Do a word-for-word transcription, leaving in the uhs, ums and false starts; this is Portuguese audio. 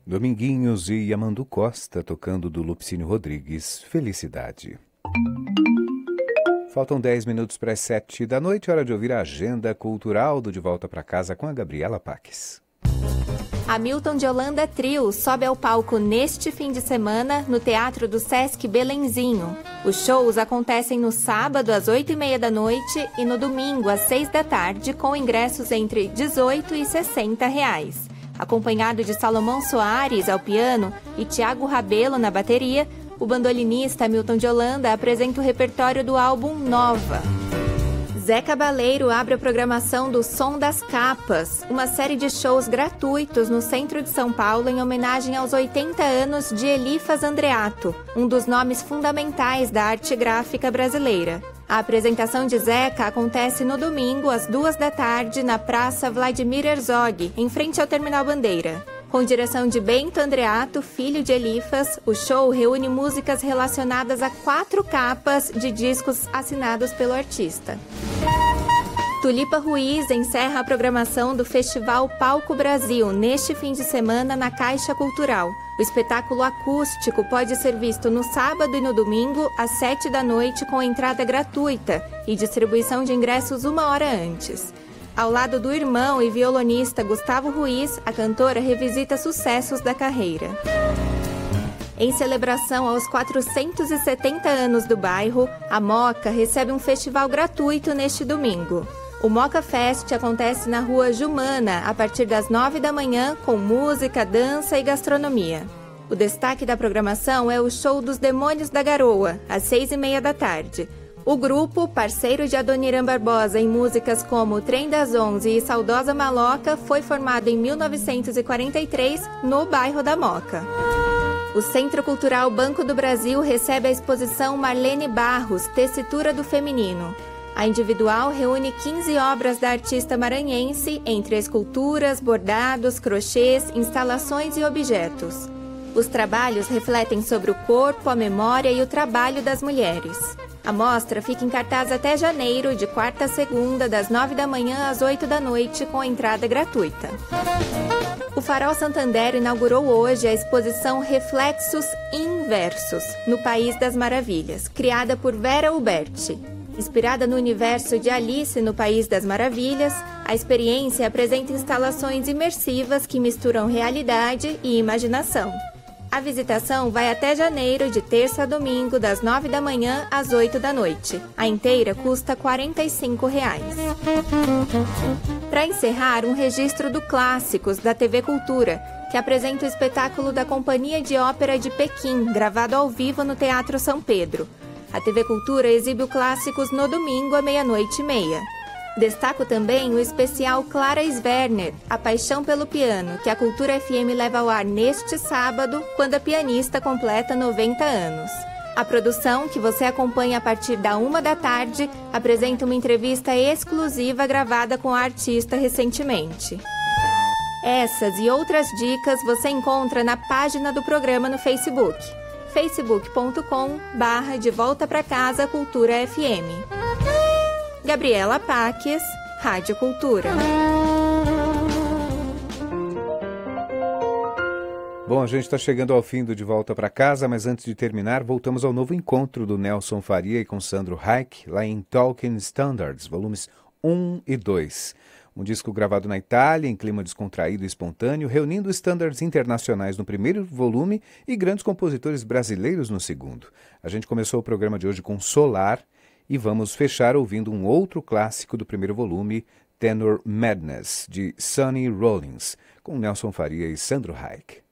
Dominguinhos e Yamandu Costa tocando do Lupicínio Rodrigues, Felicidade. Faltam dez minutos para as sete da noite, hora de ouvir a agenda cultural do De Volta para Casa com a Gabriela Paques. Hamilton de Holanda Trio sobe ao palco neste fim de semana no Teatro do Sesc Belenzinho. Os shows acontecem no sábado às oito e meia da noite e no domingo às seis da tarde, com ingressos entre dezoito e sessenta reais. Acompanhado de Salomão Soares ao piano e Tiago Rabelo na bateria, o bandolinista Hamilton de Holanda apresenta o repertório do álbum Nova. Zé Cabaleiro abre a programação do Som das Capas, uma série de shows gratuitos no centro de São Paulo em homenagem aos oitenta anos de Elifas Andreato, um dos nomes fundamentais da arte gráfica brasileira. A apresentação de Zeca acontece no domingo, às duas da tarde, na Praça Vladimir Herzog, em frente ao Terminal Bandeira. Com direção de Bento Andreato, filho de Elifas, o show reúne músicas relacionadas a quatro capas de discos assinados pelo artista. Tulipa Ruiz encerra a programação do Festival Palco Brasil neste fim de semana na Caixa Cultural. O espetáculo acústico pode ser visto no sábado e no domingo, às sete da noite, com entrada gratuita e distribuição de ingressos uma hora antes. Ao lado do irmão e violonista Gustavo Ruiz, a cantora revisita sucessos da carreira. Em celebração aos quatrocentos e setenta anos do bairro, a Moca recebe um festival gratuito neste domingo. O Moca Fest acontece na Rua Jumana, a partir das nove da manhã, com música, dança e gastronomia. O destaque da programação é o show dos Demônios da Garoa, às seis e meia da tarde. O grupo, parceiro de Adoniran Barbosa em músicas como Trem das Onze e Saudosa Maloca, foi formado em mil novecentos e quarenta e três no bairro da Moca. O Centro Cultural Banco do Brasil recebe a exposição Marlene Barros, Tessitura do Feminino. A individual reúne quinze obras da artista maranhense, entre esculturas, bordados, crochês, instalações e objetos. Os trabalhos refletem sobre o corpo, a memória e o trabalho das mulheres. A mostra fica em cartaz até janeiro, de quarta a segunda, das nove da manhã às oito da noite, com entrada gratuita. O Farol Santander inaugurou hoje a exposição Reflexos Inversos, no País das Maravilhas, criada por Vera Uberti. Inspirada no universo de Alice no País das Maravilhas, a experiência apresenta instalações imersivas que misturam realidade e imaginação. A visitação vai até janeiro, de terça a domingo, das nove da manhã às oito da noite. A inteira custa quarenta e cinco reais. Para encerrar, um registro do Clássicos, da T V Cultura, que apresenta o espetáculo da Companhia de Ópera de Pequim, gravado ao vivo no Teatro São Pedro. A T V Cultura exibe o Clássicos no domingo, à meia-noite e meia. Destaco também o especial Clara Sverner, A Paixão pelo Piano, que a Cultura F M leva ao ar neste sábado, quando a pianista completa noventa anos. A produção, que você acompanha a partir da uma da tarde, apresenta uma entrevista exclusiva gravada com a artista recentemente. Essas e outras dicas você encontra na página do programa no Facebook. facebook ponto com barra De Volta Pra Casa Cultura F M. Gabriela Paques, Rádio Cultura. Bom, a gente está chegando ao fim do De Volta para Casa, mas antes de terminar, voltamos ao novo encontro do Nelson Faria e com Sandro Reich, lá em Talking Standards, volumes um e dois. Um disco gravado na Itália, em clima descontraído e espontâneo, reunindo standards internacionais no primeiro volume e grandes compositores brasileiros no segundo. A gente começou o programa de hoje com Solar e vamos fechar ouvindo um outro clássico do primeiro volume, Tenor Madness, de Sonny Rollins, com Nelson Faria e Sandro Reich.